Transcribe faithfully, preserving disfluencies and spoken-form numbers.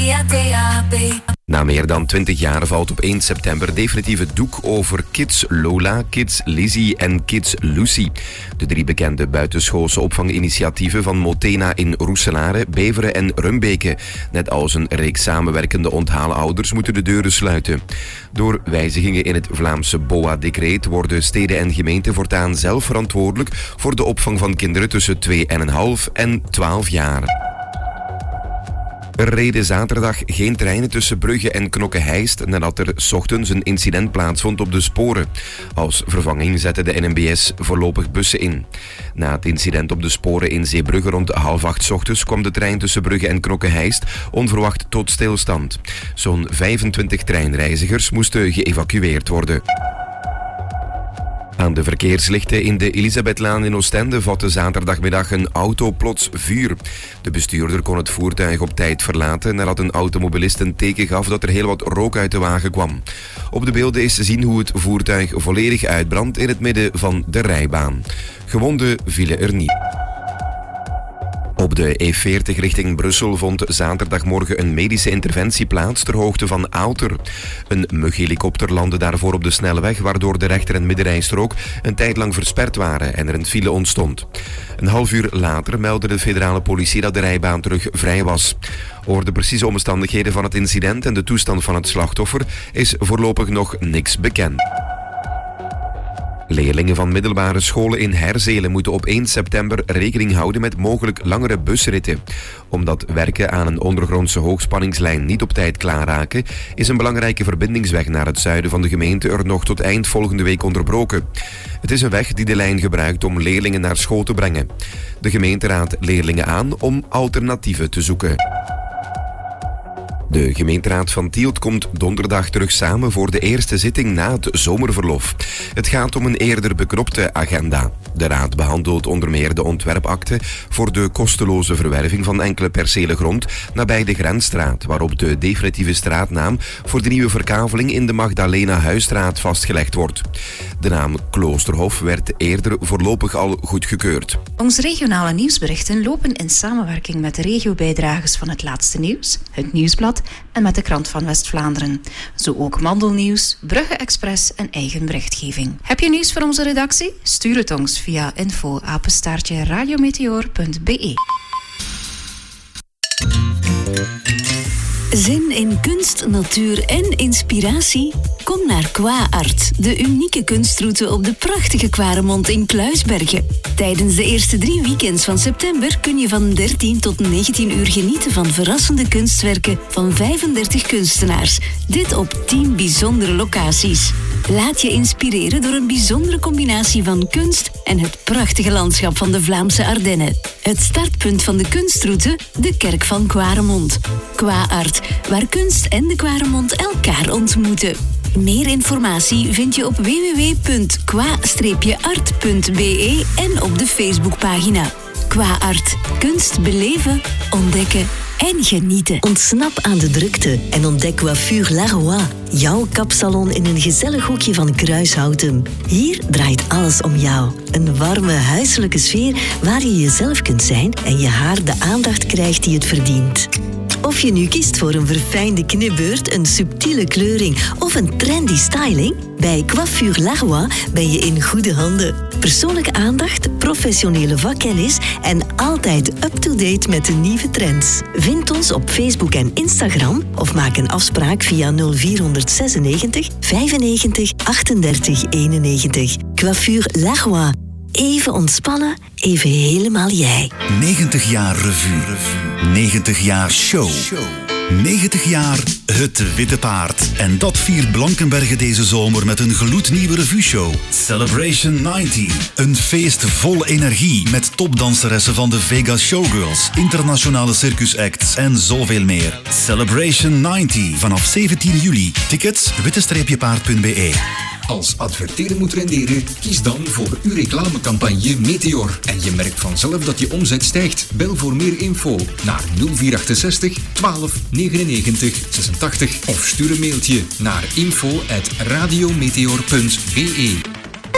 via D A B. Na meer dan twintig jaar valt op één september definitief het doek over Kids Lola, Kids Lizzie en Kids Lucy. De drie bekende buitenschoolse opvanginitiatieven van Motena in Roeselare, Beveren en Rumbeke. Net als een reeks samenwerkende onthalouders moeten de deuren sluiten. Door wijzigingen in het Vlaamse B O A-decreet worden steden en gemeenten voortaan zelf verantwoordelijk voor de opvang van kinderen tussen twee komma vijf en twaalf jaar. Er reden zaterdag geen treinen tussen Brugge en Knokke-Heist nadat er 's ochtends een incident plaatsvond op de sporen. Als vervanging zette de N M B S voorlopig bussen in. Na het incident op de sporen in Zeebrugge rond half acht 's ochtends kwam de trein tussen Brugge en Knokke-Heist onverwacht tot stilstand. Zo'n vijfentwintig treinreizigers moesten geëvacueerd worden. Aan de verkeerslichten in de Elisabethlaan in Oostende vatte zaterdagmiddag een auto plots vuur. De bestuurder kon het voertuig op tijd verlaten nadat een automobilist een teken gaf dat er heel wat rook uit de wagen kwam. Op de beelden is te zien hoe het voertuig volledig uitbrandt in het midden van de rijbaan. Gewonden vielen er niet. Op de E veertig richting Brussel vond zaterdagmorgen een medische interventie plaats ter hoogte van Aalter. Een mughelikopter landde daarvoor op de snelweg, waardoor de rechter- en middenrijstrook een tijd lang versperd waren en er een file ontstond. Een half uur later meldde de federale politie dat de rijbaan terug vrij was. Over de precieze omstandigheden van het incident en de toestand van het slachtoffer is voorlopig nog niks bekend. Leerlingen van middelbare scholen in Herzelen moeten op één september rekening houden met mogelijk langere busritten. Omdat werken aan een ondergrondse hoogspanningslijn niet op tijd klaarraken, is een belangrijke verbindingsweg naar het zuiden van de gemeente er nog tot eind volgende week onderbroken. Het is een weg die de lijn gebruikt om leerlingen naar school te brengen. De gemeente raadt leerlingen aan om alternatieven te zoeken. De gemeenteraad van Tielt komt donderdag terug samen voor de eerste zitting na het zomerverlof. Het gaat om een eerder beknopte agenda. De raad behandelt onder meer de ontwerpakte voor de kosteloze verwerving van enkele percelen grond nabij de Grensstraat, waarop de definitieve straatnaam voor de nieuwe verkaveling in de Magdalena-Huisstraat vastgelegd wordt. De naam Kloosterhof werd eerder voorlopig al goedgekeurd. Onze regionale nieuwsberichten lopen in samenwerking met de regiobijdragers van Het Laatste Nieuws, Het Nieuwsblad en met de Krant van West-Vlaanderen. Zo ook Mandelnieuws, Brugge Express en eigen berichtgeving. Heb je nieuws voor onze redactie? Stuur het ons via info apenstaartje radiometeor punt b e. Zin in kunst, natuur en inspiratie? Kom naar Qua Art, de unieke kunstroute op de prachtige Kwaremond in Kluisbergen. Tijdens de eerste drie weekends van september kun je van dertien tot negentien uur genieten van verrassende kunstwerken van vijfendertig kunstenaars. Dit op tien bijzondere locaties. Laat je inspireren door een bijzondere combinatie van kunst en het prachtige landschap van de Vlaamse Ardennen. Het startpunt van de kunstroute, de Kerk van Kwaremond. Qua Art, waar kunst en de Kwaremond elkaar ontmoeten. Meer informatie vind je op w w w punt qua art punt b e en op de Facebookpagina. Qua Art. Kunst beleven, ontdekken en genieten. Ontsnap aan de drukte en ontdek Coiffure Laroy. Jouw kapsalon in een gezellig hoekje van Kruishouten. Hier draait alles om jou. Een warme, huiselijke sfeer waar je jezelf kunt zijn en je haar de aandacht krijgt die het verdient. Of je nu kiest voor een verfijnde knipbeurt, een subtiele kleuring of een trendy styling, bij Coiffure Laroy ben je in goede handen. Persoonlijke aandacht, professionele vakkennis en altijd up-to-date met de nieuwe trends. Vind ons op Facebook en Instagram of maak een afspraak via nul vier zesennegentig vijfennegentig achtendertig eenennegentig. Coiffure Laroy. Even ontspannen, even helemaal jij. negentig jaar revue. negentig jaar show. negentig jaar Het Witte Paard. En dat viert Blankenberge deze zomer met een gloednieuwe revueshow. Celebration negentig. Een feest vol energie met topdanseressen van de Vegas Showgirls, internationale circusacts en zoveel meer. Celebration negentig vanaf zeventien juli. Tickets witte paard punt b e. Als adverteren moet renderen, kies dan voor uw reclamecampagne Meteor. En je merkt vanzelf dat je omzet stijgt. Bel voor meer info naar nul vier zes acht twaalf negenennegentig zesentachtig of stuur een mailtje naar info at radiometeor punt b e.